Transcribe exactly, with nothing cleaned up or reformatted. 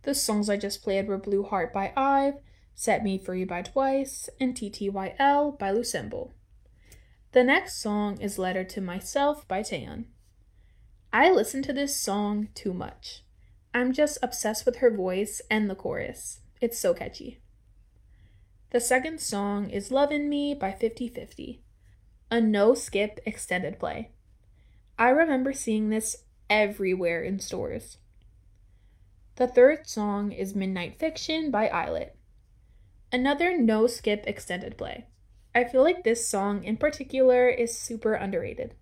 The songs I just played were Blue Heart by Ive, Set Me Free by Twice, and T T Y L by Lucemble. The next song is Letter to Myself by Taeyeon. I listen to this song too much. I'm just obsessed with her voice and the chorus. It's so catchy. The second song is Lovin' Me by fifty fifty, a no-skip extended play. I remember seeing this everywhere in stores. The third song is Midnight Fiction by Islet, another no-skip extended play. I feel like this song in particular is super underrated.